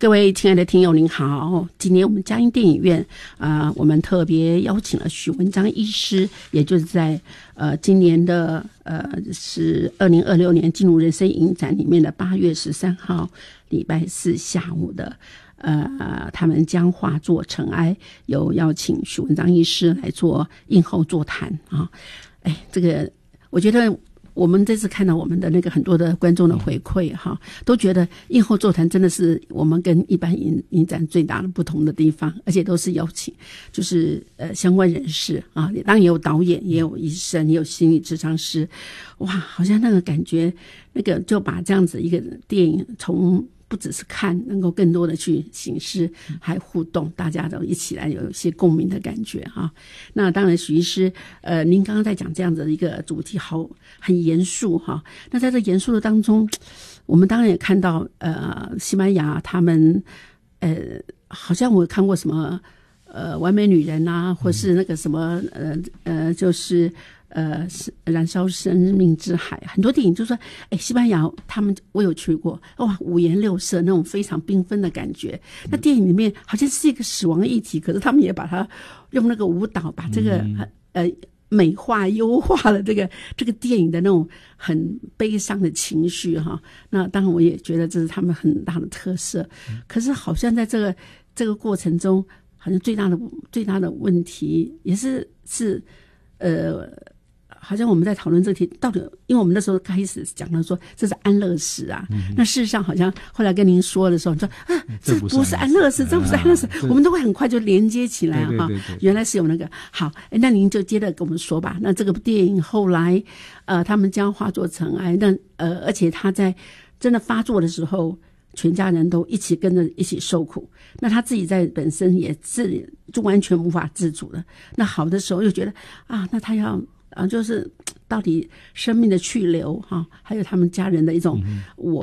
各位亲爱的听友您好，今年我们佳音电影院我们特别邀请了许文章医师，也就是在今年的是2026年进入人生影展里面的8月13号礼拜四下午的他们将画作尘埃，有邀请许文章医师来做映后座谈啊。这个我觉得我们这次看到我们的那个很多的观众的回馈哈，都觉得映后座谈真的是我们跟一般影展最大的不同的地方，而且都是邀请就是相关人士啊，当然也有导演，也有医生，也有心理咨商师，哇，好像那个感觉，那个就把这样子一个电影从不只是看，能够更多的去省思，还互动，大家都一起来有一些共鸣的感觉哈。那当然，许医师，您刚刚在讲这样子的一个主题，很严肃哈。那在这严肃的当中，我们当然也看到，西班牙他们，好像我看过什么，完美女人啊，或是那个什么，就是燃烧生命之海，很多电影就说西班牙他们我有去过，哇，五颜六色那种非常缤纷的感觉。那电影里面好像是一个死亡议题，可是他们也把它用那个舞蹈把这个美化优化了这个电影的那种很悲伤的情绪哈。那当然我也觉得这是他们很大的特色，可是好像在这个过程中，好像最大的问题也是好像我们在讨论这个题，到底因为我们那时候开始讲到说这是安乐死啊，那事实上好像后来跟您说的时候，你说这不是安乐死，这不是安乐死，我们都会很快就连接起来哈。原来是有那个好，那您就接着跟我们说吧。那这个电影后来他们将化作尘埃，那而且他在真的发作的时候，全家人都一起跟着一起受苦，那他自己在本身也是就完全无法自主了。那好的时候又觉得那他要就是到底生命的去留哈，还有他们家人的一种